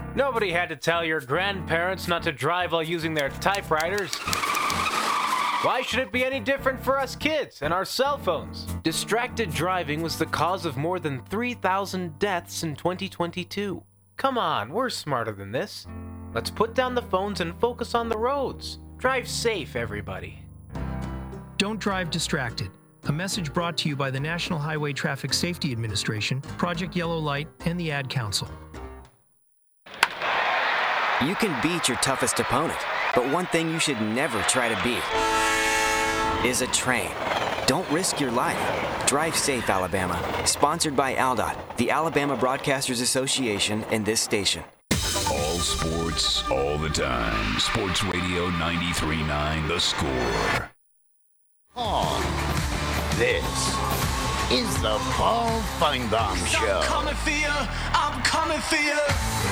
Nobody had to tell your grandparents not to drive while using their typewriters. Why should it be any different for us kids and our cell phones? Distracted driving was the cause of more than 3,000 deaths in 2022. Come on, we're smarter than this. Let's put down the phones and focus on the roads. Drive safe, everybody. Don't drive distracted. A message brought to you by the National Highway Traffic Safety Administration, Project Yellow Light, and the Ad Council. You can beat your toughest opponent, but one thing you should never try to beat is a train. Don't risk your life. Drive safe, Alabama. Sponsored by ALDOT, the Alabama Broadcasters Association, and this station. All sports, all the time. Sports Radio 93.9 The Score. This is the Paul Feinbaum Show. I'm coming for you. I'm coming for you.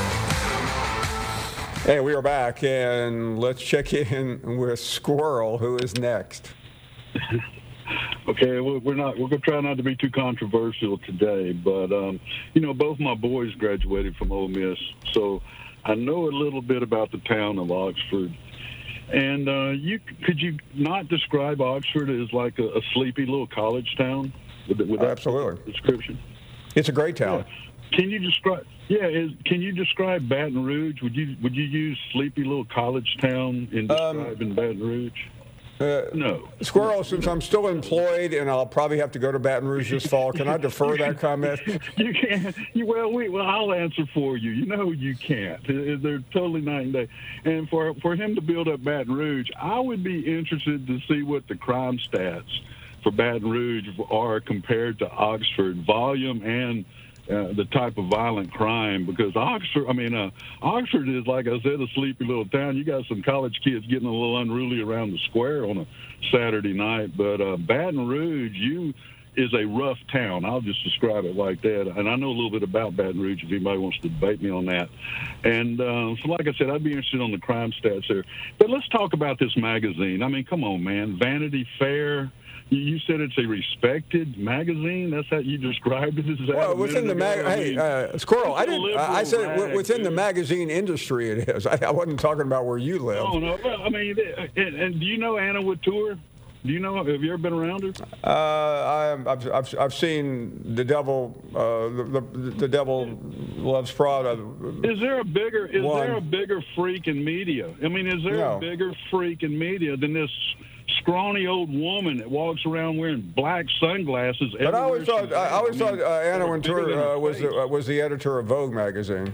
Hey, we are back, and let's check in with Squirrel, who is next. Okay, we're going to try not to be too controversial today, but both my boys graduated from Ole Miss, so I know a little bit about the town of Oxford. And could you not describe Oxford as like a sleepy little college town? With that Absolutely description? It's a great town. Yeah. Can you describe? Can you describe Baton Rouge? Would you use sleepy little college town in describing Baton Rouge? No. Squirrel, since I'm still employed and I'll probably have to go to Baton Rouge this fall, can I defer that comment? You can't. I'll answer for you. You can't. They're totally night and day. And for him to build up Baton Rouge, I would be interested to see what the crime stats for Baton Rouge are compared to Oxford, volume and the type of violent crime, because Oxford is, like I said, a sleepy little town. You got some college kids getting a little unruly around the square on a Saturday night, but Baton Rouge is a rough town. I'll just describe it like that. And I know a little bit about Baton Rouge if anybody wants to debate me on that. And so like I said, I'd be interested on the crime stats there. But let's talk about this magazine. I mean, come on, man. Vanity Fair. You said it's a respected magazine. That's how you described it. Well, within the Squirrel. I said within the magazine industry it is. I wasn't talking about where you live. Oh no. Well, I mean, and do you know Anna Wintour? Do you know? Have you ever been around her? I've seen the devil. The devil loves Prada. Is there a bigger freak in media? I mean, is there a bigger freak in media than this scrawny old woman that walks around wearing black sunglasses? But I always thought Anna Wintour was the editor of Vogue magazine.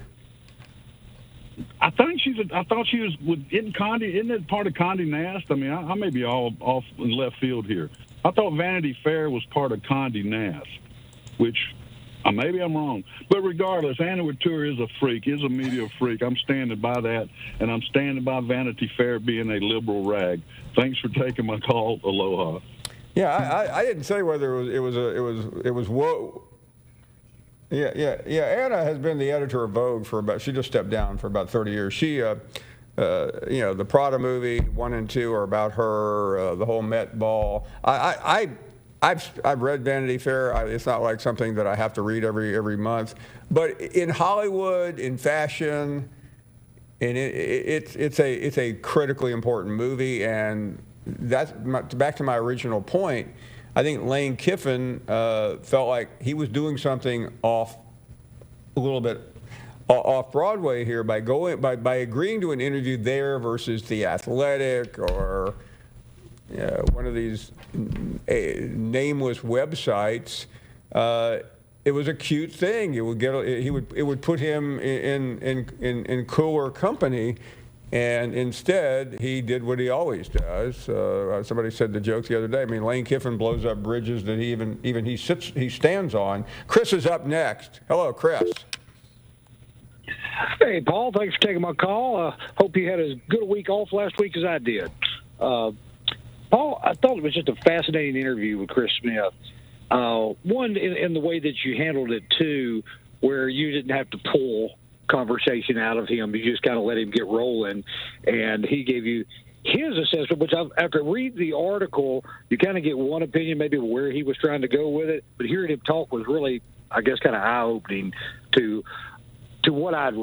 I thought she was in Condé. Isn't it part of Condé Nast? I mean, I may be all off in left field here. I thought Vanity Fair was part of Condé Nast, which maybe I'm wrong. But regardless, Anna Wintour is a freak, is a media freak. I'm standing by that, and I'm standing by Vanity Fair being a liberal rag. Thanks for taking my call. Aloha. Yeah, I didn't say whether it was whoa. Yeah. Anna has been the editor of Vogue she just stepped down for about 30 years. She, the Prada movie 1 and 2 are about her. The whole Met Ball. I've read Vanity Fair. It's not like something that I have to read every month. But in Hollywood, in fashion, and it's a critically important movie. And that's back to my original point. I think Lane Kiffin felt like he was doing something a little bit off Broadway here by agreeing to an interview there versus The Athletic or one of these nameless websites. It was a cute thing. It would put him in cooler company. And instead, he did what he always does. Somebody said the joke the other day. I mean, Lane Kiffin blows up bridges that he stands on. Chris is up next. Hello, Chris. Hey, Paul. Thanks for taking my call. Hope you had as good a week off last week as I did. Paul, I thought it was just a fascinating interview with Chris Smith. One, in the way that you handled it, too, where you didn't have to pull conversation out of him. You just kind of let him get rolling, and he gave you his assessment, which after reading the article, you kind of get one opinion maybe where he was trying to go with it, but hearing him talk was really, I guess, kind of eye-opening to what I'd